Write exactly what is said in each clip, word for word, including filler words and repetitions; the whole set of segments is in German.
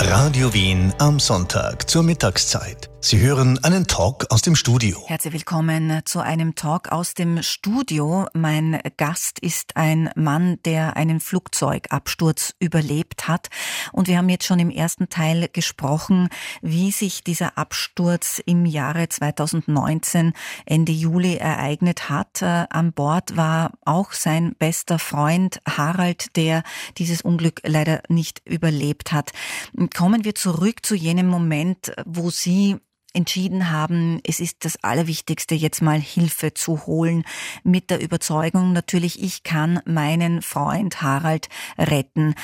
Radio Wien am Sonntag zur Mittagszeit. Sie hören einen Talk aus dem Studio. Herzlich willkommen zu einem Talk aus dem Studio. Mein Gast ist ein Mann, der einen Flugzeugabsturz überlebt hat. Und wir haben jetzt schon im ersten Teil gesprochen, wie sich dieser Absturz im Jahre zweitausendneunzehn, Ende Juli, ereignet hat. Äh, an Bord war auch sein bester Freund Harald, der dieses Unglück leider nicht überlebt hat. Kommen wir zurück zu jenem Moment, wo Sie entschieden haben, es ist das Allerwichtigste, jetzt mal Hilfe zu holen, mit der Überzeugung natürlich, ich kann meinen Freund Harald retten.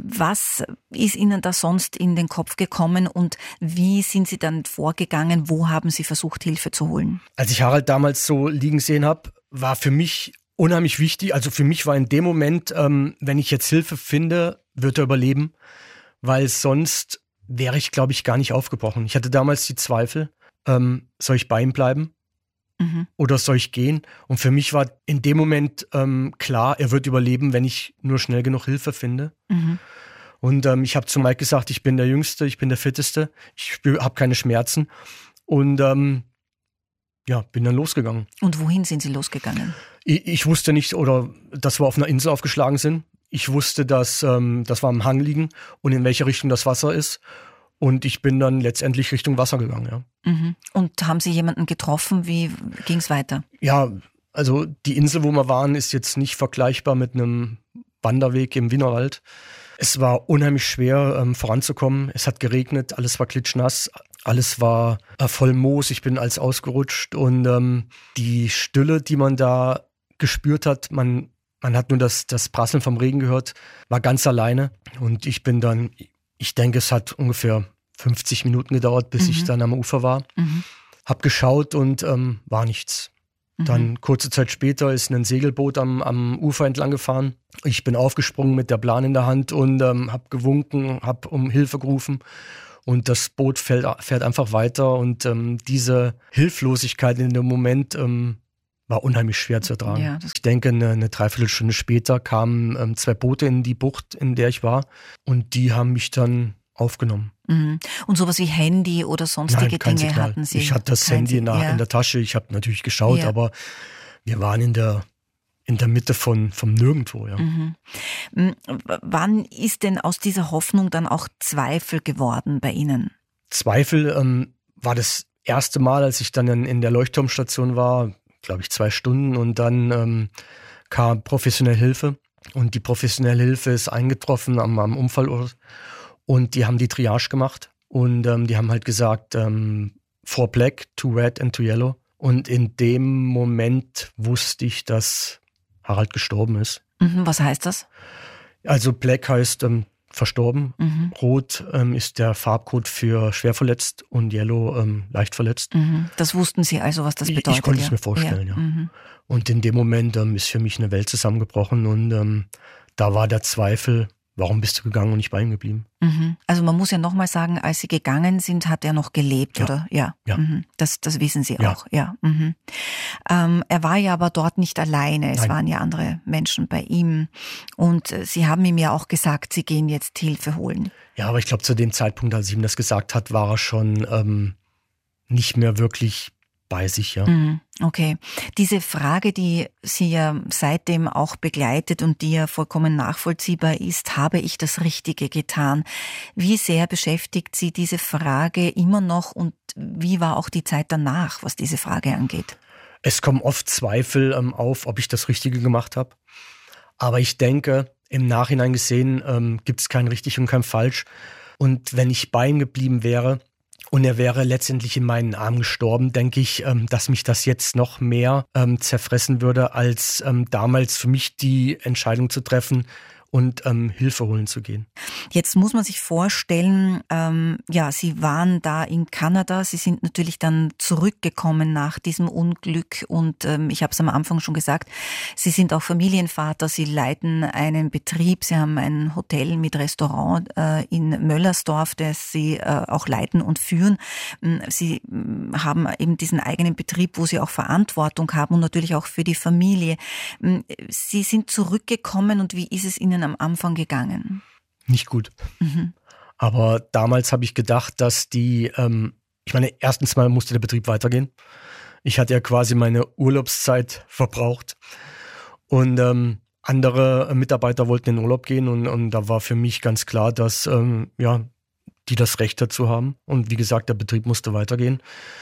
Was ist Ihnen da sonst in den Kopf gekommen und wie sind Sie dann vorgegangen? Wo haben Sie versucht, Hilfe zu holen? Als ich Harald damals so liegen sehen habe, war für mich unheimlich wichtig, also für mich war in dem Moment, ähm, wenn ich jetzt Hilfe finde, wird er überleben, weil sonst wäre ich, glaube ich, gar nicht aufgebrochen. Ich hatte damals die Zweifel, ähm, soll ich bei ihm bleiben mhm. oder soll ich gehen? Und für mich war in dem Moment ähm, klar, er wird überleben, wenn ich nur schnell genug Hilfe finde. Mhm. Und ähm, ich habe zu Mike gesagt, ich bin der Jüngste, ich bin der Fitteste, ich habe keine Schmerzen. Und ähm, ja, bin dann losgegangen. Und wohin sind Sie losgegangen? Ich, ich wusste nicht, oder dass wir auf einer Insel aufgeschlagen sind. Ich wusste, dass, ähm, dass wir am Hang liegen und in welche Richtung das Wasser ist. Und ich bin dann letztendlich Richtung Wasser gegangen, ja. Mhm. Und haben Sie jemanden getroffen? Wie ging es weiter? Ja, also die Insel, wo wir waren, ist jetzt nicht vergleichbar mit einem Wanderweg im Wienerwald. Es war unheimlich schwer, ähm, voranzukommen. Es hat geregnet, alles war klitschnass, alles war äh, voll Moos. Ich bin alles ausgerutscht. Und ähm, die Stille, die man da gespürt hat, man Man hat nur das, das Prasseln vom Regen gehört, war ganz alleine. Und ich bin dann, ich denke, es hat ungefähr fünfzig Minuten gedauert, bis mhm. ich dann am Ufer war. Mhm. Hab geschaut und ähm, war nichts. Mhm. Dann kurze Zeit später ist ein Segelboot am, am Ufer entlang gefahren. Ich bin aufgesprungen mit der Plan in der Hand und ähm, hab gewunken, hab um Hilfe gerufen. Und das Boot fährt, fährt einfach weiter. Und ähm, diese Hilflosigkeit in dem Moment ähm, war unheimlich schwer zu ertragen. Ja, ich denke, eine, eine Dreiviertelstunde später kamen ähm, zwei Boote in die Bucht, in der ich war. Und die haben mich dann aufgenommen. Mhm. Und sowas wie Handy oder sonstige Nein, kein Dinge Signal. hatten Sie? Ich hatte das kein Handy in der, ja. in der Tasche. Ich habe natürlich geschaut, ja. aber wir waren in der, in der Mitte von, vom Nirgendwo. Ja. Mhm. Wann ist denn aus dieser Hoffnung dann auch Zweifel geworden bei Ihnen? Zweifel ähm, war das erste Mal, als ich dann in, in der Leuchtturmstation war, glaube ich, zwei Stunden und dann ähm, kam professionelle Hilfe und die professionelle Hilfe ist eingetroffen am, am Unfallort und die haben die Triage gemacht und ähm, die haben halt gesagt, ähm, four black, two red and two yellow und in dem Moment wusste ich, dass Harald gestorben ist. Mhm, was heißt das? Also black heißt ähm, verstorben. Mhm. Rot ähm, ist der Farbcode für schwer verletzt und Yellow ähm, leicht verletzt. Mhm. Das wussten Sie also, was das bedeutet? Ich, ich konnte ja. es mir vorstellen, ja. ja. Mhm. Und in dem Moment ähm, ist für mich eine Welt zusammengebrochen und ähm, da war der Zweifel, warum bist du gegangen und nicht bei ihm geblieben? Mhm. Also man muss ja nochmal sagen, als Sie gegangen sind, hat er noch gelebt, ja. oder? Ja. ja. Mhm. Das, das wissen Sie ja. auch, ja. Mhm. Ähm, er war ja aber dort nicht alleine, es Nein. waren ja andere Menschen bei ihm und äh, Sie haben ihm ja auch gesagt, Sie gehen jetzt Hilfe holen. Ja, aber ich glaube, zu dem Zeitpunkt, als ich ihm das gesagt hat, war er schon ähm, nicht mehr wirklich bei sich, ja. Mhm. Okay. Diese Frage, die Sie ja seitdem auch begleitet und die ja vollkommen nachvollziehbar ist, habe ich das Richtige getan? Wie sehr beschäftigt Sie diese Frage immer noch und wie war auch die Zeit danach, was diese Frage angeht? Es kommen oft Zweifel ähm, auf, ob ich das Richtige gemacht habe. Aber ich denke, im Nachhinein gesehen ähm, gibt es kein richtig und kein falsch. Und wenn ich bei ihm geblieben wäre, und er wäre letztendlich in meinen Armen gestorben, denke ich, ähm, dass mich das jetzt noch mehr ähm, zerfressen würde, als ähm, damals für mich die Entscheidung zu treffen und ähm, Hilfe holen zu gehen. Jetzt muss man sich vorstellen, ähm, ja, Sie waren da in Kanada, Sie sind natürlich dann zurückgekommen nach diesem Unglück und ähm, ich habe es am Anfang schon gesagt, Sie sind auch Familienvater, Sie leiten einen Betrieb, Sie haben ein Hotel mit Restaurant äh, in Möllersdorf, das Sie äh, auch leiten und führen. Sie äh, haben eben diesen eigenen Betrieb, wo Sie auch Verantwortung haben und natürlich auch für die Familie. Sie sind zurückgekommen und wie ist es Ihnen am Anfang gegangen? Nicht gut. Mhm. Aber damals habe ich gedacht, dass die, ähm, ich meine, erstens mal musste der Betrieb weitergehen. Ich hatte ja quasi meine Urlaubszeit verbraucht und ähm, andere Mitarbeiter wollten in Urlaub gehen und, und da war für mich ganz klar, dass ähm, ja, die das Recht dazu haben. Und wie gesagt, der Betrieb musste weitergehen.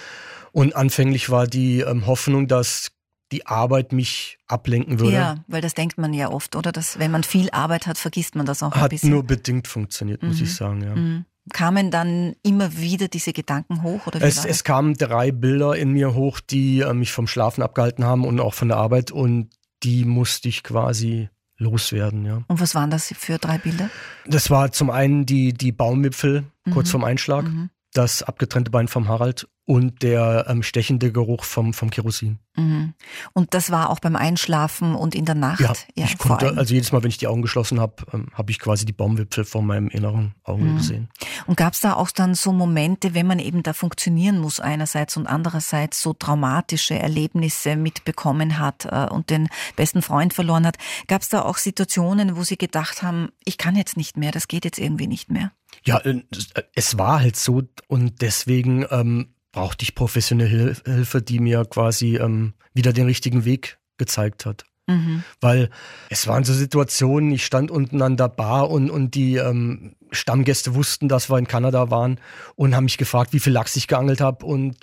Und anfänglich war die ähm, Hoffnung, dass die Arbeit mich ablenken würde. Ja, weil das denkt man ja oft, oder? Dass, wenn man viel Arbeit hat, vergisst man das auch ein Hat bisschen. Hat nur bedingt funktioniert, muss mhm. ich sagen. Ja. Mhm. Kamen dann immer wieder diese Gedanken hoch? Oder wie es, war es kamen drei Bilder in mir hoch, die äh, mich vom Schlafen abgehalten haben und auch von der Arbeit. Und die musste ich quasi loswerden. Ja. Und was waren das für drei Bilder? Das war zum einen die, die Baumwipfel mhm. kurz vorm Einschlag, mhm. das abgetrennte Bein vom Harald und der ähm, stechende Geruch vom, vom Kerosin. Mhm. Und das war auch beim Einschlafen und in der Nacht? Ja, ja ich konnte, also jedes Mal, wenn ich die Augen geschlossen habe, ähm, habe ich quasi die Baumwipfel vor meinem inneren Auge mhm. gesehen. Und gab es da auch dann so Momente, wenn man eben da funktionieren muss einerseits und andererseits so traumatische Erlebnisse mitbekommen hat äh, und den besten Freund verloren hat, gab es da auch Situationen, wo Sie gedacht haben, ich kann jetzt nicht mehr, das geht jetzt irgendwie nicht mehr? Ja, es war halt so und deswegen ähm, brauchte ich professionelle Hilfe, die mir quasi ähm, wieder den richtigen Weg gezeigt hat. Mhm. Weil es waren so Situationen, ich stand unten an der Bar und, und die ähm, Stammgäste wussten, dass wir in Kanada waren und haben mich gefragt, wie viel Lachs ich geangelt habe. Und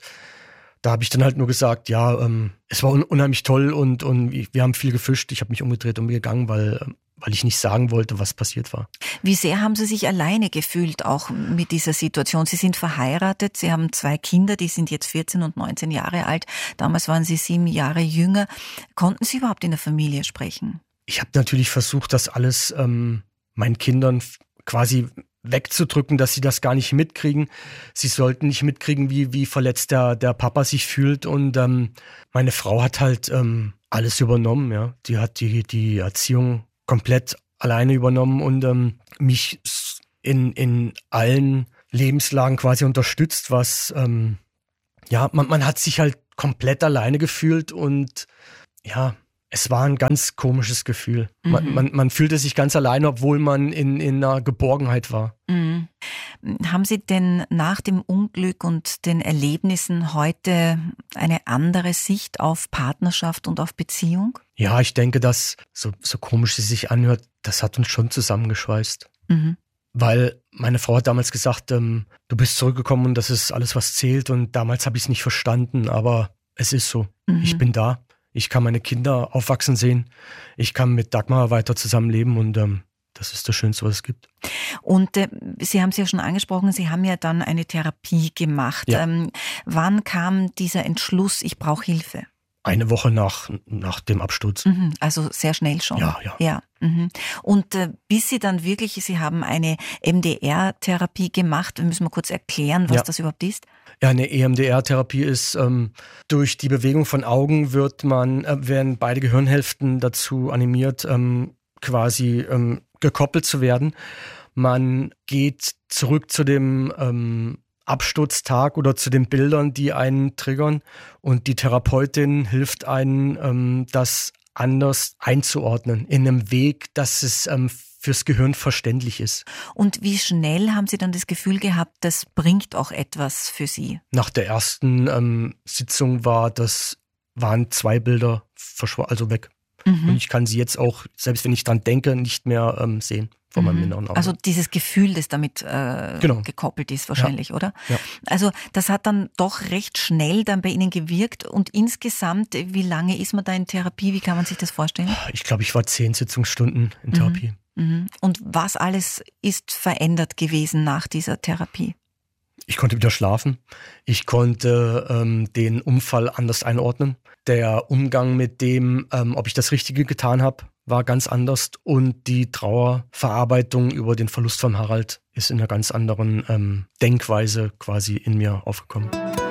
da habe ich dann halt nur gesagt, ja, ähm, es war un- unheimlich toll und, und wir haben viel gefischt. Ich habe mich umgedreht und bin gegangen, weil... Ähm, weil ich nicht sagen wollte, was passiert war. Wie sehr haben Sie sich alleine gefühlt, auch mit dieser Situation? Sie sind verheiratet, Sie haben zwei Kinder, die sind jetzt vierzehn und neunzehn Jahre alt. Damals waren Sie sieben Jahre jünger. Konnten Sie überhaupt in der Familie sprechen? Ich habe natürlich versucht, das alles ähm, meinen Kindern quasi wegzudrücken, dass sie das gar nicht mitkriegen. Sie sollten nicht mitkriegen, wie, wie verletzt der, der Papa sich fühlt. Und ähm, meine Frau hat halt ähm, alles übernommen. Ja, die hat die, die Erziehung komplett alleine übernommen und ähm, mich in, in allen Lebenslagen quasi unterstützt, was, ähm, ja, man, man hat sich halt komplett alleine gefühlt und ja, es war ein ganz komisches Gefühl. Mhm. Man, man, man fühlte sich ganz alleine, obwohl man in, in einer Geborgenheit war. Mhm. Haben Sie denn nach dem Unglück und den Erlebnissen heute eine andere Sicht auf Partnerschaft und auf Beziehung? Ja, ich denke, dass, so, so komisch es sich anhört, das hat uns schon zusammengeschweißt. Mhm. Weil meine Frau hat damals gesagt, ähm, du bist zurückgekommen und das ist alles, was zählt. Und damals habe ich es nicht verstanden, aber es ist so. Mhm. Ich bin da. Ich kann meine Kinder aufwachsen sehen. Ich kann mit Dagmar weiter zusammenleben und ähm, das ist das Schönste, was es gibt. Und äh, Sie haben es ja schon angesprochen, Sie haben ja dann eine Therapie gemacht. Ja. Ähm, wann kam dieser Entschluss, ich brauche Hilfe? Eine Woche nach, nach dem Absturz. Mhm, also sehr schnell schon. Ja, ja. ja mhm. Und äh, bis Sie dann wirklich, Sie haben eine M D R-Therapie gemacht, müssen wir kurz erklären, was ja. das überhaupt ist? Ja, eine E M D R-Therapie ist, ähm, durch die Bewegung von Augen wird man, äh, werden beide Gehirnhälften dazu animiert, ähm, quasi ähm, gekoppelt zu werden. Man geht zurück zu dem ähm, Absturztag oder zu den Bildern, die einen triggern und die Therapeutin hilft einem, ähm, das anders einzuordnen, in einem Weg, dass es ähm, fürs Gehirn verständlich ist. Und wie schnell haben Sie dann das Gefühl gehabt, das bringt auch etwas für Sie? Nach der ersten ähm, Sitzung war das, waren zwei Bilder verschw- also weg. Mhm. Und ich kann sie jetzt auch, selbst wenn ich dran denke, nicht mehr ähm, sehen vor meinem mhm. inneren Auge. Also dieses Gefühl, das damit äh, genau. gekoppelt ist wahrscheinlich, ja. oder? Ja. Also das hat dann doch recht schnell dann bei Ihnen gewirkt. Und insgesamt, wie lange ist man da in Therapie? Wie kann man sich das vorstellen? Ich glaube, ich war zehn Sitzungsstunden in Therapie. Mhm. Und was alles ist verändert gewesen nach dieser Therapie? Ich konnte wieder schlafen. Ich konnte ähm, den Unfall anders einordnen. Der Umgang mit dem, ähm, ob ich das Richtige getan habe, war ganz anders. Und die Trauerverarbeitung über den Verlust von Harald ist in einer ganz anderen ähm, Denkweise quasi in mir aufgekommen.